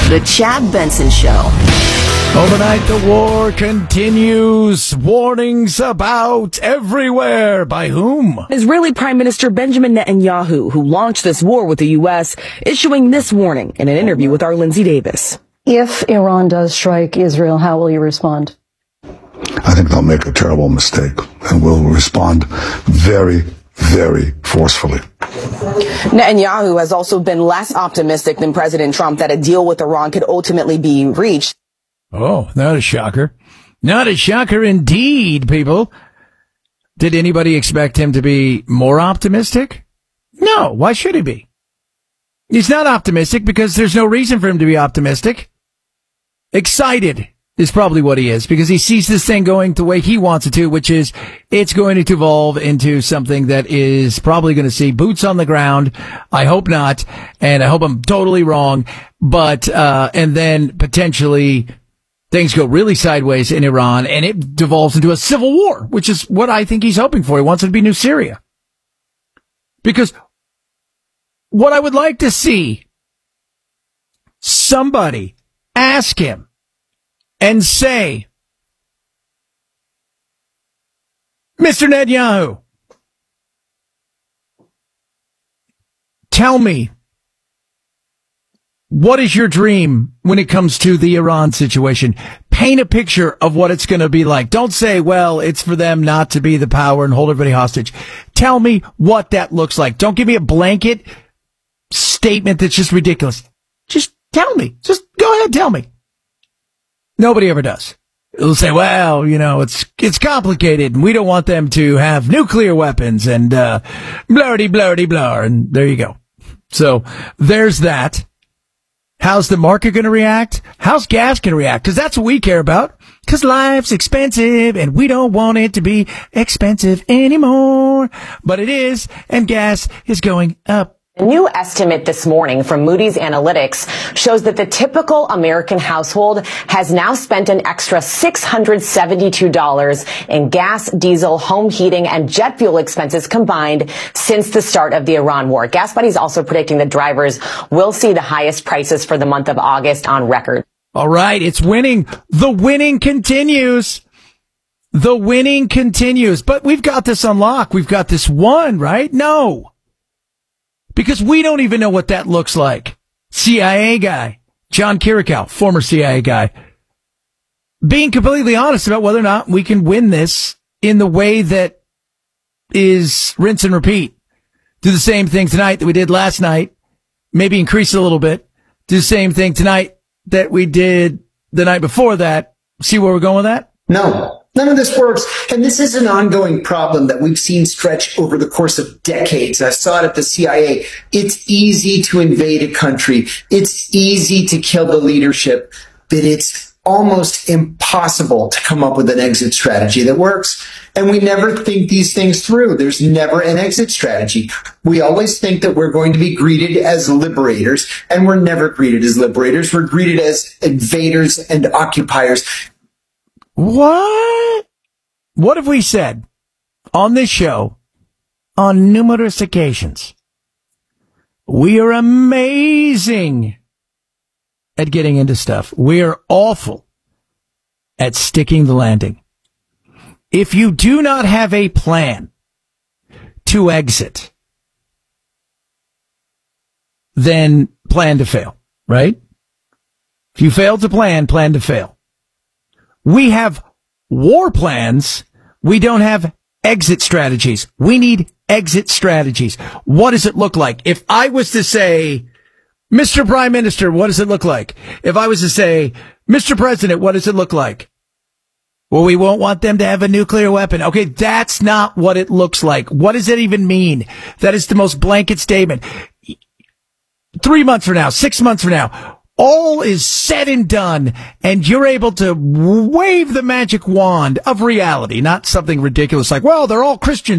The Chad Benson Show. Overnight, the war continues. Warnings about everywhere. By whom? Israeli Prime Minister Benjamin Netanyahu, who launched this war with the U.S., issuing this warning in an interview with our Lindsay Davis. If Iran does strike Israel, how will you respond? I think they'll make a terrible mistake and will respond very, very forcefully. Netanyahu has also been less optimistic than President Trump that a deal with Iran could ultimately be reached. Oh, not a shocker. Not a shocker indeed, people. Did anybody expect him to be more optimistic? No. Why should he be? He's not optimistic because there's no reason for him to be optimistic. Excited is probably what he is, because he sees this thing going the way he wants it to, which is it's going to evolve into something that is probably going to see boots on the ground. I hope not. And I hope I'm totally wrong. But, and then potentially things go really sideways in Iran and it devolves into a civil war, which is what I think he's hoping for. He wants it to be New Syria. Because what I would like to see, somebody ask him and say, Mr. Netanyahu, tell me, what is your dream when it comes to the Iran situation? Paint a picture of what it's going to be like. Don't say, well, it's for them not to be the power and hold everybody hostage. Tell me what that looks like. Don't give me a blanket statement that's just ridiculous. Just tell me. Just go ahead, tell me. Nobody ever does. They'll say, well, you know, it's complicated and we don't want them to have nuclear weapons and, blah, and there you go. So there's that. How's the market going to react? How's gas going to react? Because that's what we care about. Because life's expensive and we don't want it to be expensive anymore. But it is, and gas is going up. A new estimate this morning from Moody's Analytics shows that the typical American household has now spent an extra $672 in gas, diesel, home heating, and jet fuel expenses combined since the start of the Iran war. Gas Buddy is also predicting that drivers will see the highest prices for the month of August on record. All right, it's winning. The winning continues. The winning continues. But we've got this on lock. We've got this won, right? No. Because we don't even know what that looks like. CIA guy, John Kirikow, former CIA guy, being completely honest about whether or not we can win this in the way that is rinse and repeat. Do the same thing tonight that we did last night. Maybe increase it a little bit. Do the same thing tonight that we did the night before that. See where we're going with that? No. None of this works. And this is an ongoing problem that we've seen stretch over the course of decades. I saw it at the CIA. It's easy to invade a country. It's easy to kill the leadership, but it's almost impossible to come up with an exit strategy that works. And we never think these things through. There's never an exit strategy. We always think that we're going to be greeted as liberators, and we're never greeted as liberators. We're greeted as invaders and occupiers. What? What have we said on this show on numerous occasions? We are amazing at getting into stuff. We are awful at sticking the landing. If you do not have a plan to exit, then plan to fail, right? If you fail to plan to fail. We have war plans. We don't have exit strategies. We need exit strategies. What does it look like? If I was to say, Mr. Prime Minister, what does it look like? If I was to say, Mr. President, what does it look like? Well, we won't want them to have a nuclear weapon. Okay, that's not what it looks like. What does that even mean? That is the most blanket statement. 3 months from now, 6 months from now, all is said and done, and you're able to wave the magic wand of reality, not something ridiculous like, well, they're all Christians.